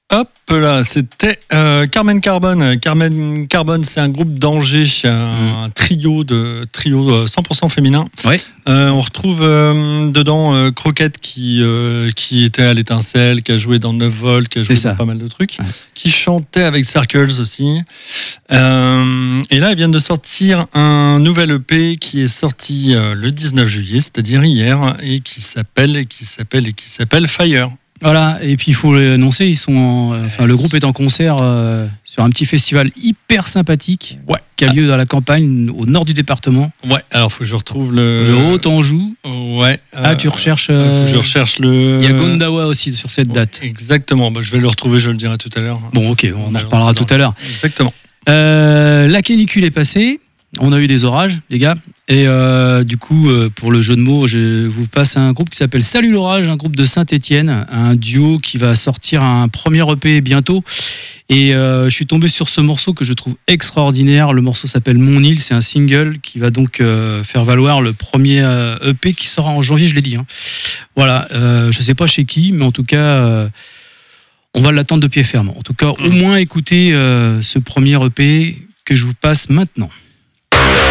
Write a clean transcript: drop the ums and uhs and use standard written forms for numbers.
Hop là, c'était Carmen Carbone. Carmen Carbone, c'est un groupe d'Angers, un trio 100% féminin. Ouais. On retrouve dedans Croquette qui était à l'Étincelle, qui a joué dans 9 volts, qui a joué dans pas mal de trucs, qui chantait avec Circles aussi. Et là, ils viennent de sortir un nouvel EP qui est sorti le 19 juillet, c'est-à-dire hier, et qui s'appelle Fire. Voilà, et puis il faut l'annoncer, le groupe est en concert sur un petit festival hyper sympathique qui a lieu dans la campagne, au nord du département. Ouais, alors faut que je retrouve le Haut-Anjou. Ouais. Tu recherches. Faut que je recherche le. Il y a Gondawa aussi sur cette date. Exactement, je vais le retrouver, je le dirai tout à l'heure. Bon, ok, on en reparlera tout à l'heure. Exactement. La canicule est passée. On a eu des orages, les gars. Et du coup, pour le jeu de mots, je vous passe un groupe qui s'appelle Salut l'orage, un groupe de Saint-Étienne, un duo qui va sortir un premier EP bientôt. Et je suis tombé sur ce morceau que je trouve extraordinaire. Le morceau s'appelle Mon île, c'est un single qui va donc faire valoir le premier EP qui sera en janvier, je l'ai dit. Hein. Voilà, je sais pas chez qui, mais en tout cas, on va l'attendre de pied ferme. En tout cas, au moins écoutez ce premier EP que je vous passe maintenant.